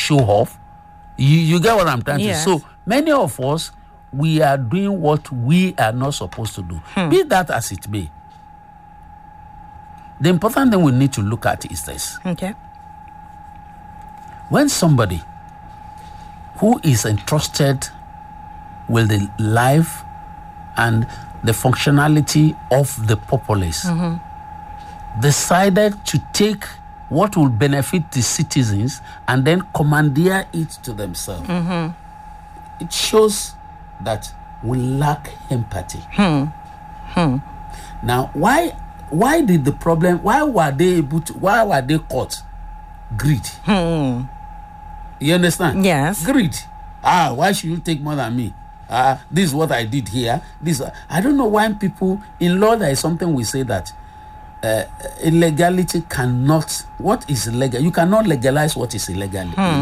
show off. You get what I'm trying Yes. to say? So many of us, we are doing what we are not supposed to do. Be that as it may. The important thing we need to look at is this. Okay. When somebody who is entrusted with the life and the functionality of the populace decided to take what will benefit the citizens and then commandeer it to themselves, it shows that we lack empathy. Now, why did the problem, why were they caught? Greed. You understand? Yes. Greed. Why should you take more than me? This is what I did here. I don't know why people in law there is something we say that illegality cannot. What is illegal? You cannot legalize what is illegal.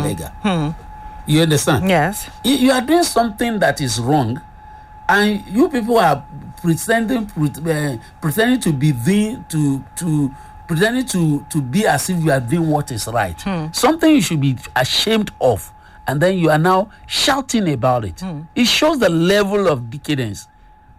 You understand? Yes. You are doing something that is wrong, and you people are pretending to be pretending to be as if you are doing what is right. Something you should be ashamed of, and then you are now shouting about it. It shows the level of decadence.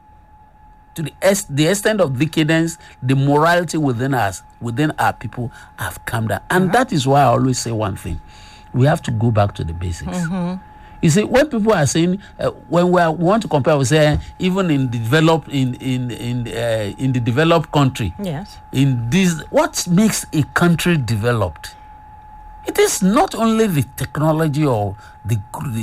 To the extent of decadence, the morality within us, within our people, have come down. And that is why I always say one thing: we have to go back to the basics. You see, when people are saying, when we want to compare, we say even in the developed in the developed country, Yes. in this, what makes a country developed? It is not only the technology or the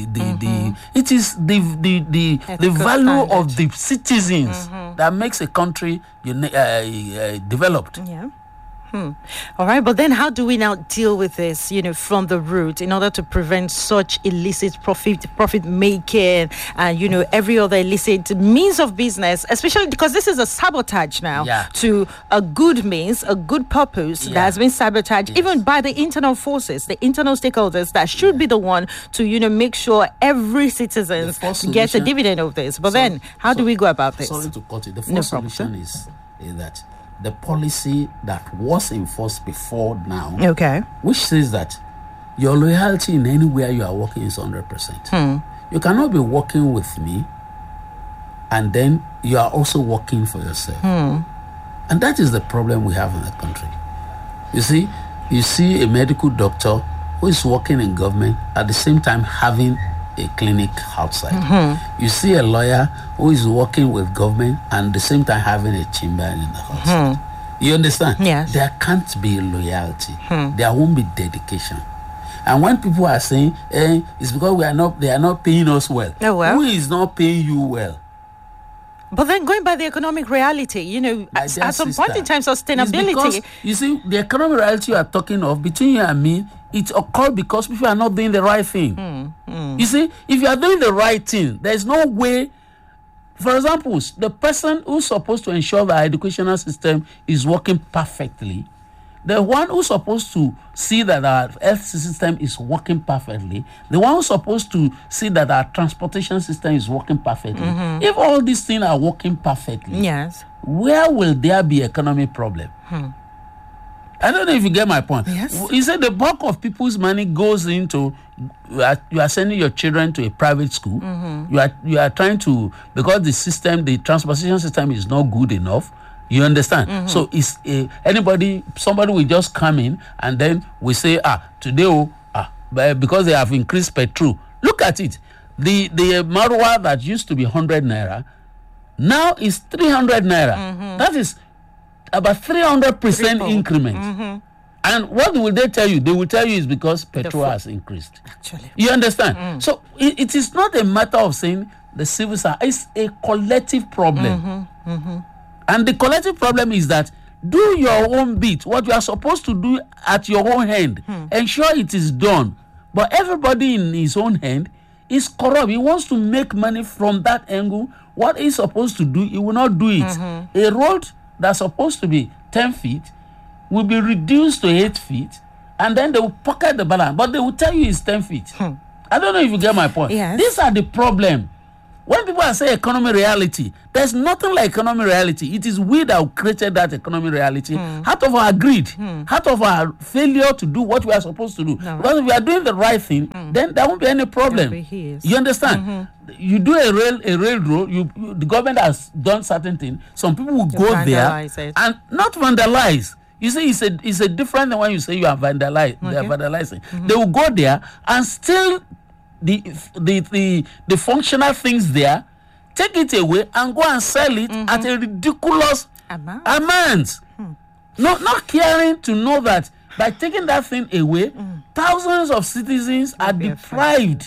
it is the value standard. of the citizens that makes a country developed. Yeah. All right, but then how do we now deal with this, from the root in order to prevent such illicit profit making and, every other illicit means of business, especially because this is a sabotage now to a good means, a good purpose that has been sabotaged even by the internal forces, the internal stakeholders that should be the one to, make sure every citizen gets a dividend of this. But then how do we go about this? Sorry to cut it. The first solution is that the policy that was enforced before now, which says that your loyalty in anywhere you are working is 100%. You cannot be working with me and then you are also working for yourself. And that is the problem we have in the country. You see a medical doctor who is working in government at the same time having a clinic outside. You see a lawyer who is working with government and at the same time having a chamber in the house. You understand? Yes. There can't be loyalty. There won't be dedication. And when people are saying, it's because they are not paying us well. Oh, well. Who is not paying you well? But then going by the economic reality, at some point in time, sustainability. Because, you see, the economic reality you are talking of, between you and me, it occurred because people are not doing the right thing. You see, if you are doing the right thing, there is no way. For example, the person who's supposed to ensure that our educational system is working perfectly, the one who's supposed to see that our health system is working perfectly, the one who's supposed to see that our transportation system is working perfectly, if all these things are working perfectly, where will there be economic problem? I don't know if you get my point. Yes. You said the bulk of people's money goes into, you are sending your children to a private school. You are trying to, because the transportation system is not good enough. You understand? So it's somebody will just come in and then we say, today, because they have increased petrol. Look at it. The Marwa that used to be 100 naira now is 300 naira. That is about 300% increment. And what will they tell you? They will tell you it's because petrol has increased. Actually. You understand? So it is not a matter of saying the civil service. It's a collective problem. And the collective problem is that do your own bit. What you are supposed to do at your own hand. Ensure it is done. But everybody in his own hand is corrupt. He wants to make money from that angle. What he's supposed to do, he will not do it. A road that's supposed to be 10 feet will be reduced to 8 feet, and then they will pocket the balance, but they will tell you it's 10 feet. I don't know if you get my point. Yes. These are the problem. when people are saying economy reality, there's nothing like economy reality. It is we that created that economy reality out of our greed, out of our failure to do what we are supposed to do. No, because if we are doing the right thing, then there won't be any problem. You understand? You do a railroad, the government has done certain things. Some people will go there and not vandalize. You see, it's a different than when you say you are vandalizing. They are vandalizing. They will go there and still the functional things there, take it away and go and sell it at a ridiculous amount. Not caring to know that by taking that thing away, thousands of citizens are deprived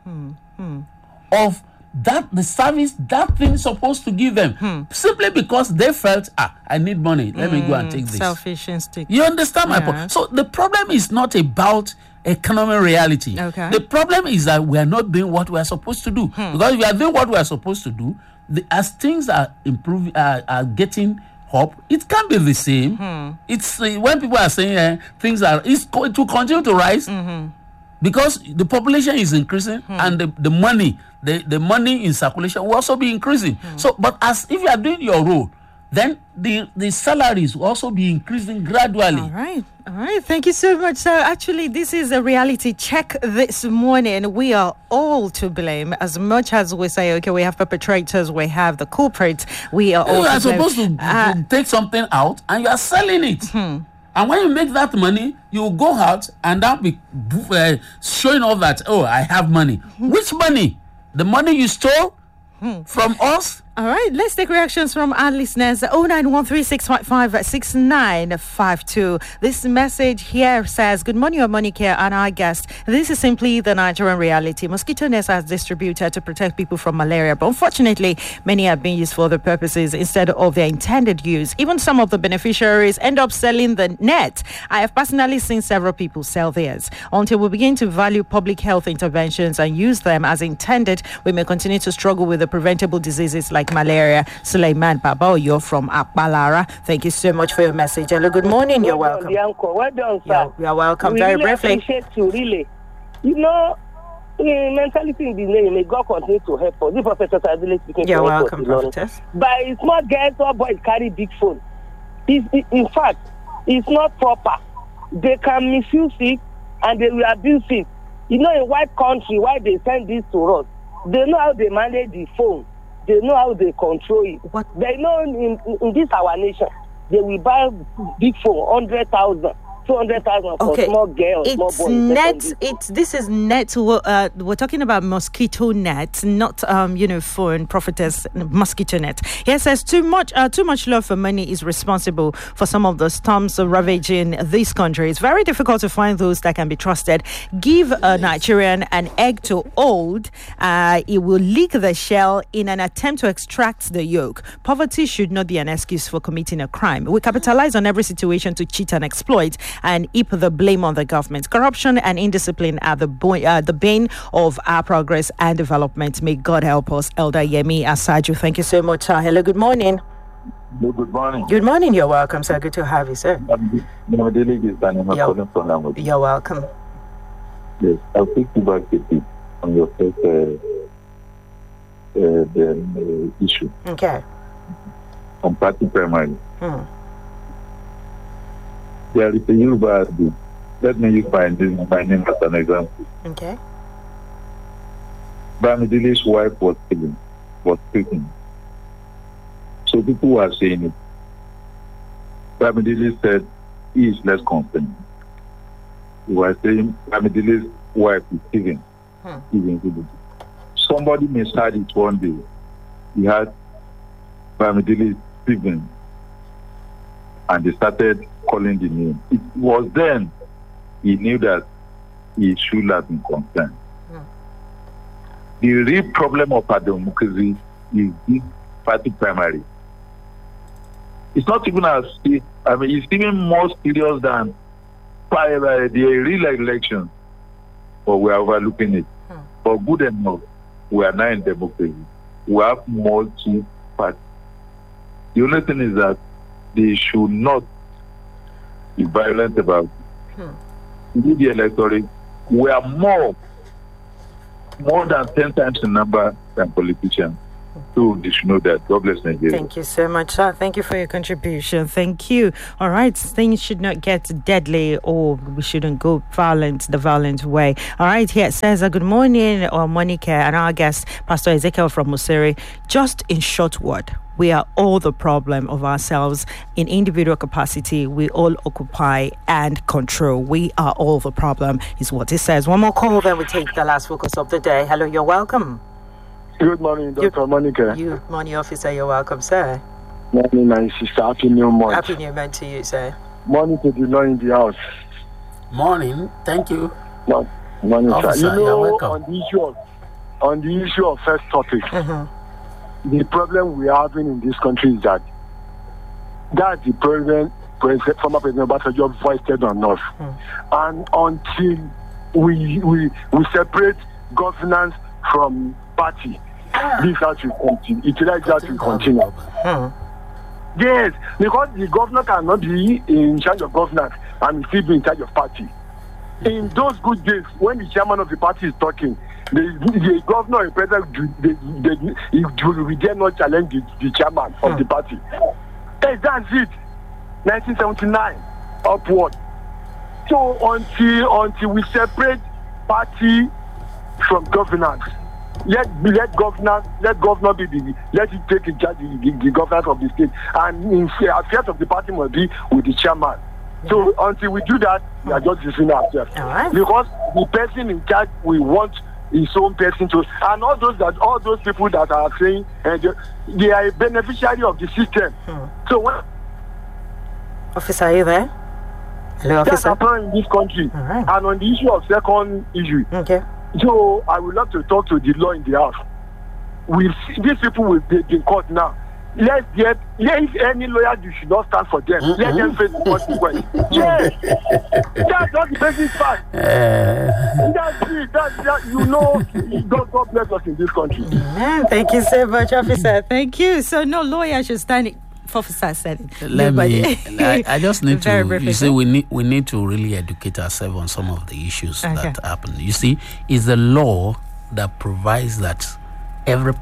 of the service that thing is supposed to give them, simply because they felt, I need money, let me go and take this. Selfish instinct. You understand my point? So the problem is not about economic reality. The problem is that we are not doing what we are supposed to do. Because if we are doing what we are supposed to do, as things are improving, are getting up, it can't be the same. It's when people are saying things it will continue to rise because the population is increasing and the money in circulation will also be increasing. So, but as if you are doing your role, then the salaries will also be increasing gradually. All right. Thank you so much. So actually, this is a reality check this morning. We are all to blame. As much as we say, okay, we have perpetrators, we have the culprits, we are all to blame. You are supposed to take something out and you are selling it. And when you make that money, you will go out and that be showing off that, I have money. Which money? The money you stole from us? All right, let's take reactions from our listeners. 09136556952. This message here says, good morning, your money care and our guest. This is simply the Nigerian reality. Mosquito nets are distributed to protect people from malaria, but unfortunately, many are being used for other purposes instead of their intended use. Even some of the beneficiaries end up selling the net. I have personally seen several people sell theirs. Until we begin to value public health interventions and use them as intended, we may continue to struggle with the preventable diseases like malaria. Suleiman Babaoyo from Akbalara. Thank you so much for your message. Hello, good morning. You're welcome. Well done, sir. You're welcome. We very really briefly. Appreciate you, really. You know, mentality in the name, may God continue to help us. This Professor Sadile speaking. You're welcome, Prophetess. But small girls or boys carry big phone. In fact, it's not proper. They can misuse it and they will abuse it. You know, in white country, why they send this to us? They know how they manage the phone. They know how they control it. What? They know in this our nation, they will buy big phone, 100,000, 200,000 for small girls, small boys. This is net. We're talking about mosquito net, not phone. Prophetess, mosquito net. Here says too much love for money is responsible for some of the storms ravaging this country. It's very difficult to find those that can be trusted. Give a Nigerian an egg to hold, it will leak the shell in an attempt to extract the yolk. Poverty should not be an excuse for committing a crime. We capitalize on every situation to cheat and exploit and heap the blame on the government. Corruption and indiscipline are the bane of our progress and development. May God help us. Elder Yemi Asaju, thank you so much. Hello, good morning. Good morning. Good morning, you're welcome, sir. Good to have you, sir. You're welcome. Yes, I'll take you back a bit on your first issue. Okay. On party primary. There is a Yoruba. Let me use my name as an example. Okay. Bamidile's wife was speaking. So people were saying it. Bamidele said he is less concerned. He was saying Bamidile's wife is giving. Somebody misheard it one day. He had Bamidele Stephen, and they started calling the name. It was then he knew that he should have been concerned. The real problem of democracy is this party primary. It's not even it's even more serious than the real election, but we are overlooking it. But good enough, we are now in democracy. We have multi-party. The only thing is that they should not be violent about it. The electorate, we are more than 10 times the number than politicians. So they should know that. God bless Nigeria. Thank you so much, sir. Thank you for your contribution. Thank you. All right. Things should not get deadly, or we shouldn't go the violent way. All right. Here it says, good morning, Monica, and our guest, Pastor Ezekiel from Musiri. Just in short word, we are all the problem of ourselves in individual capacity. We all occupy and control. We are all the problem, is what it says. One more call, then we take the last focus of the day. Hello, you're welcome. Good morning, Dr. Monica. You, morning officer, you're welcome, sir. Morning, my sister. Happy New Month. Happy New Month to you, sir. Morning to the law in the house. Morning. Thank you. Morning, officer, sir. You know, welcome. on the issue of first topic, the problem we are having in this country is that's the former President Obasanjo voiced on us. And until we separate governance from party, this has to continue. It will continue. Yes, because the governor cannot be in charge of governance and still be in charge of party. In those good days, when the chairman of the party is talking, the governor and president, we dare not challenge the chairman of the party. Hey, that's it. 1979 upward. So until we separate party from governance, let governor be let it take in charge the governance of the state, and in affairs of the party must be with the chairman. So until we do that, we are just deceiving ourselves. Because the person in charge, we want his own person to, and all those people that are saying they are a beneficiary of the system. So when officer, are you there? Hello, officer. That's happening in this country. And on the issue of second issue, so I would love to talk to the law in the house. These people will be in court now. If any lawyer should not stand for them, let them face the consequence. Yes, that's not the basic fact. That's it. God bless us in this country. Thank you so much, officer. Thank you. So no lawyer should stand. Officer said it. I just need to. You see, we need to really educate ourselves on some of the issues that happen. You see, it's the law that provides that every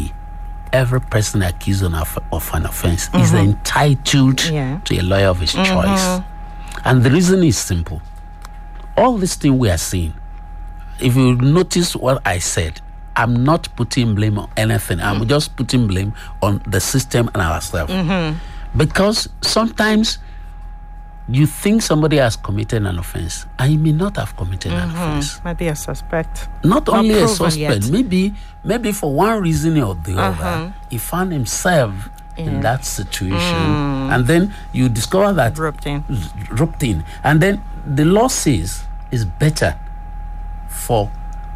person accused of an offense is entitled to a lawyer of his choice. And the reason is simple. All this thing we are seeing, if you notice what I said, I'm not putting blame on anything. I'm just putting blame on the system and ourselves. Because sometimes you think somebody has committed an offense and he may not have committed an offense. Might be a suspect. Not only a suspect, maybe for one reason or the other, he found himself in that situation. And then you discover that roped in. And then the law says it's better for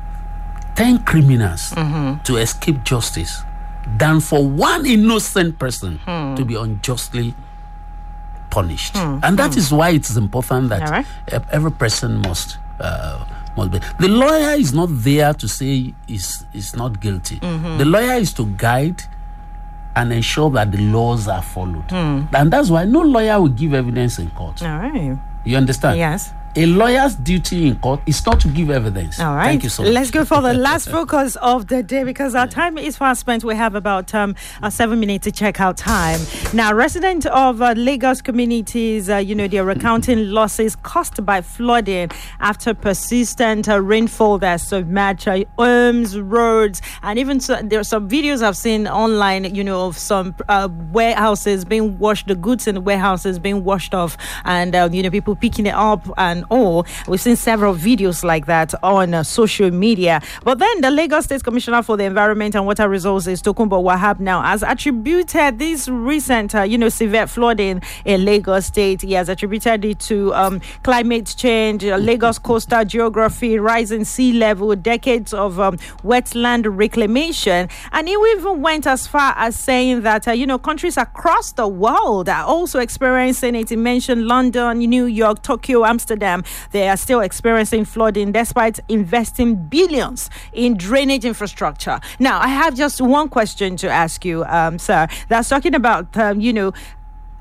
10 criminals to escape justice than for one innocent person to be unjustly punished. And that is why it's important that every person must be. The lawyer is not there to say is not guilty. The lawyer is to guide and ensure that the laws are followed. And that's why no lawyer will give evidence in court. All right. You understand? Yes. A lawyer's duty in court is not to give evidence. All right. Thank you so much. Let's go for the last focus of the day because our time is fast spent. We have about 7 minutes to check out time. Now, residents of Lagos communities, they're recounting losses caused by flooding after persistent rainfall that submerged homes, roads, and even there are some videos I've seen online, of some warehouses being washed, the goods in the warehouses being washed off, and people picking it up and all. We've seen several videos like that on social media. But then the Lagos State Commissioner for the Environment and Water Resources, Tokunbo Wahab, now has attributed this recent, severe flooding in Lagos State. He has attributed it to climate change, Lagos coastal geography, rising sea level, decades of wetland reclamation. And he even went as far as saying that, countries across the world are also experiencing it. He mentioned London, New York, Tokyo, Amsterdam. They are still experiencing flooding despite investing billions in drainage infrastructure. Now, I have just one question to ask you, sir. That's talking about,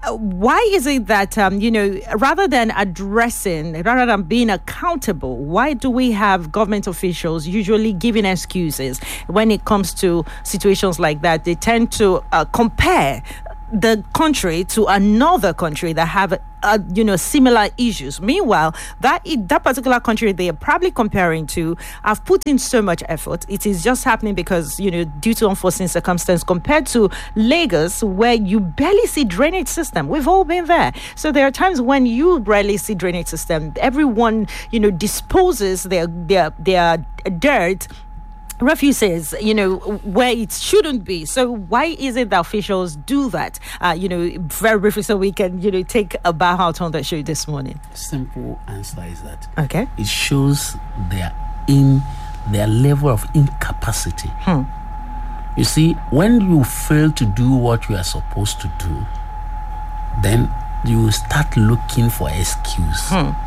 why is it that, rather than being accountable, why do we have government officials usually giving excuses when it comes to situations like that? They tend to compare the country to another country that have similar issues. Meanwhile, that particular country they are probably comparing to have put in so much effort. It is just happening because due to unforeseen circumstances, compared to Lagos, where you barely see drainage system. We've all been there. So there are times when you rarely see drainage system. Everyone disposes their dirt, refuses, where it shouldn't be. So why is it that officials do that? Very briefly, so we can, take a bow out on the show this morning. Simple answer is that. Okay. It shows their level of incapacity. You see, when you fail to do what you are supposed to do, then you start looking for excuse.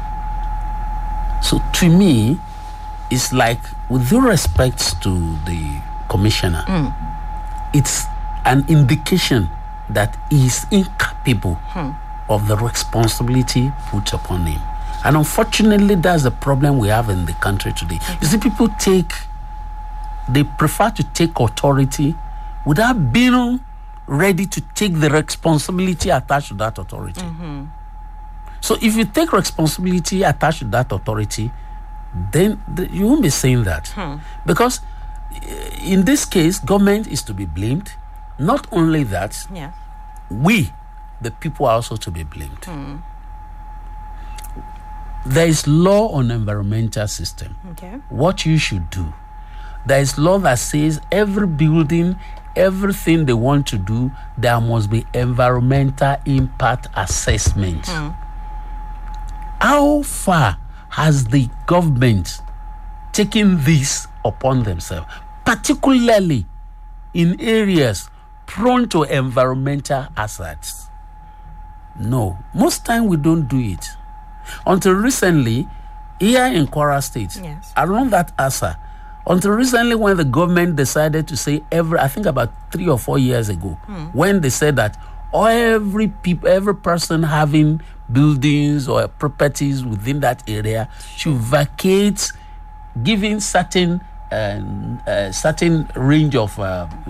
So to me, it's like, with due respect to the commissioner, it's an indication that he is incapable of the responsibility put upon him. And unfortunately, that's the problem we have in the country today. You see, people they prefer to take authority without being ready to take the responsibility attached to that authority. So if you take responsibility attached to that authority, then you won't be saying that. Because in this case, government is to be blamed. Not only that, we, the people, are also to be blamed. There is law on environmental system. Okay. What you should do. There is law that says every building, everything they want to do, there must be environmental impact assessment. How far has the government taken this upon themselves, particularly in areas prone to environmental hazards? No. Most time we don't do it. Until recently, here in Kwara State, around that Asa, until recently when the government decided to say I think about 3 or 4 years ago, when they said that every person having buildings or properties within that area should vacate, giving certain range of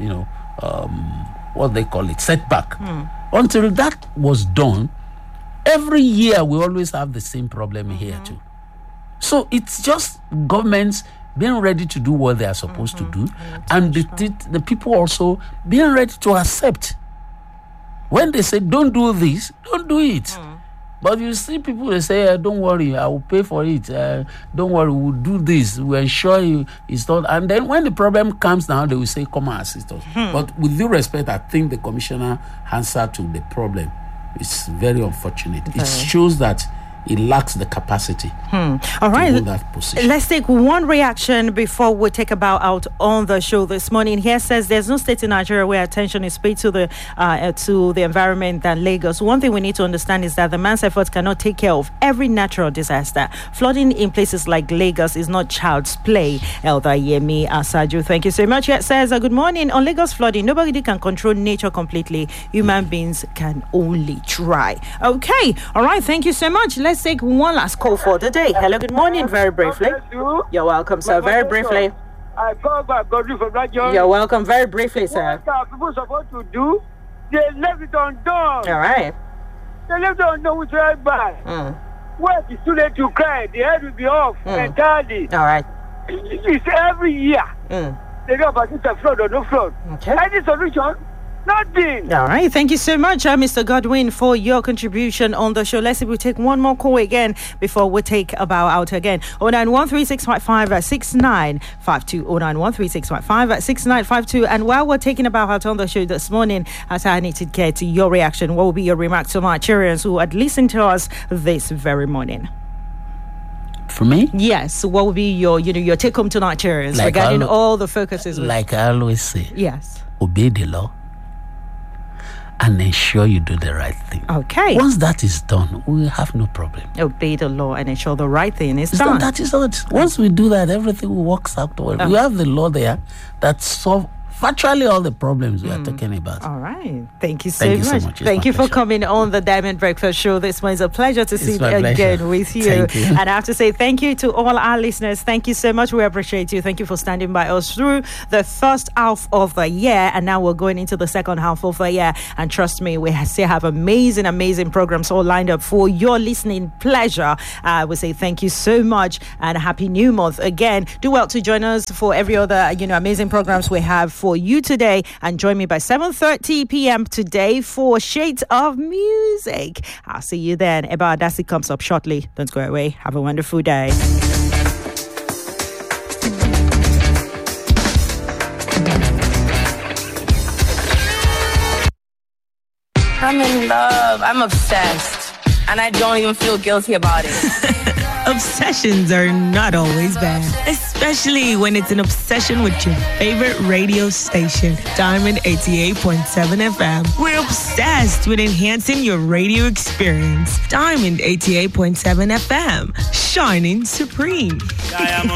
what they call it, setback. Until that was done, every year we always have the same problem here too. So it's just governments being ready to do what they are supposed to do, and the people also being ready to accept. When they say don't do this, don't do it. But you see people, they say, don't worry, I will pay for it. Don't worry, we'll do this. We'll ensure it's not. And then when the problem comes now, they will say, come and assist us. But with due respect, I think the commissioner answer to the problem is very unfortunate. It shows that it lacks the capacity All right. to hold that position. Let's take one reaction before we take a bow out on the show this morning. Here says there's no state in Nigeria where attention is paid to the environment than Lagos. One thing we need to understand is that the man's efforts cannot take care of every natural disaster. Flooding in places like Lagos is not child's play. Elder Yemi Asaju, thank you so much. It says, good morning. On Lagos flooding, nobody can control nature completely. Human beings can only try. Okay. All right. Thank you so much. Let's take one last call for the day. Hello, good morning. Very briefly. You're welcome, sir. Very briefly. I call back Godfrey from that joint. You're welcome. Very briefly, sir. What are people supposed to do? They left it undone. All right. They left it undone with right back. Well, it's too late to cry. The head will be off entirely. All right. It's every year. They go about a flood or no flood. Okay. Any solution? Nothing. All right. Thank you so much, Mr. Godwin, for your contribution on the show. Let's see if we take one more call again before we take a bow out again. 09136556952. 09136556952. And while we're taking a bow out on the show this morning, as I need to get to your reaction, what will be your remarks to Nigerians who had listened to us this very morning? For me? Yes. What will be your take home to Nigerians regarding all the focuses? Like I always say. Yes. Obey the law and ensure you do the right thing. Okay. Once that is done, we have no problem. Obey the law and ensure the right thing is done. That is all. Once we do that, everything works out well. We have the law there that solve virtually all the problems we are talking about. All right. Thank you so much. Thank you for coming on the Diamond Breakfast Show. This one is a pleasure to sit again with you. Thank you. And I have to say thank you to all our listeners. Thank you so much. We appreciate you. Thank you for standing by us through the first half of the year. And now we're going into the second half of the year. And trust me, we still have amazing programs all lined up for your listening pleasure. We say thank you so much and a happy new month. Again, do well to join us for every other amazing programs we have for you today, and join me by 7:30 p.m. today for Shades of Music. I'll see you then. Eba Adasi comes up shortly. Don't go away. Have a wonderful day. I'm in love. I'm obsessed. And I don't even feel guilty about it. Obsessions are not always bad, especially when it's an obsession with your favorite radio station, Diamond 88.7 FM. We're obsessed with enhancing your radio experience. Diamond 88.7 FM, shining supreme.